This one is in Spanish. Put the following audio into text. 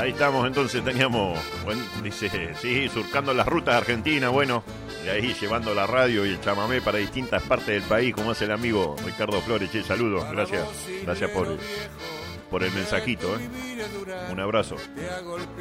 Ahí estamos, entonces teníamos, bueno, dice, sí, surcando las rutas de Argentina, bueno, y ahí llevando la radio y el chamamé para distintas partes del país, como hace el amigo Ricardo Flores. Che, saludos, gracias por el mensajito, Un abrazo.